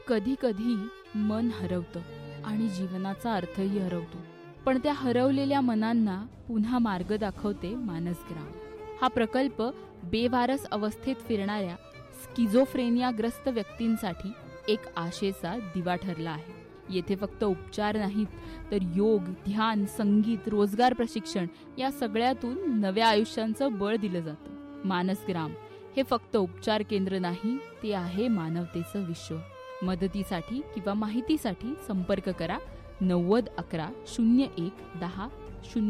कधी कधी मन हरवतं आणि जीवनाचा अर्थही हरवतो. पण त्या हरवलेल्या मनांना पुन्हा मार्ग दाखवते मानसग्राम. हा प्रकल्प बेवारस अवस्थेत फिरणाऱ्या स्किझोफ्रेनियाग्रस्त व्यक्तींसाठी एक आशेचा दिवा ठरला आहे. येथे फक्त उपचार नाहीत, तर योग, ध्यान, संगीत, रोजगार प्रशिक्षण या सगळ्यातून नव्या आयुष्यांचं बळ दिलं जातं. मानसग्राम हे फक्त उपचार केंद्र नाही, ते आहे मानवतेचं विश्व. मदतीसाठी किंवा माहितीसाठी संपर्क करा 90 11 01 10 0.